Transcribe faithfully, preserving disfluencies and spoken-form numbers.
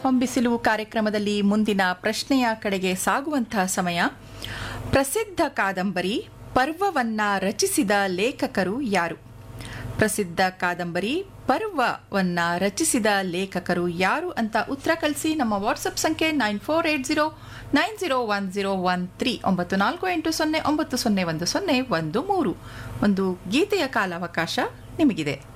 ಹೊಂಬಿಸಿಲು ಕಾರ್ಯಕ್ರಮದಲ್ಲಿ ಮುಂದಿನ ಪ್ರಶ್ನೆಯ ಕಡೆಗೆ ಸಾಗುವಂತಹ ಸಮಯ. ಪ್ರಸಿದ್ಧ ಕಾದಂಬರಿ ಪರ್ವವನ್ನ ರಚಿಸಿದ ಲೇಖಕರು ಯಾರು? ಪ್ರಸಿದ್ಧ ಕಾದಂಬರಿ ಪರ್ವವನ್ನ ರಚಿಸಿದ ಲೇಖಕರು ಯಾರು ಅಂತ ಉತ್ತರ ಕಳಿಸಿ. ನಮ್ಮ ವಾಟ್ಸಪ್ ಸಂಖ್ಯೆ nine four eight zero nine zero one zero one three ಒಂಬತ್ತು ನಾಲ್ಕು ಎಂಟು ಸೊನ್ನೆ ಒಂಬತ್ತು ಸೊನ್ನೆ ಒಂದು ಸೊನ್ನೆ ಒಂದು ಮೂರು. ಒಂದು ಗೀತೆಯ ಕಾಲಾವಕಾಶ ನಿಮಗಿದೆ.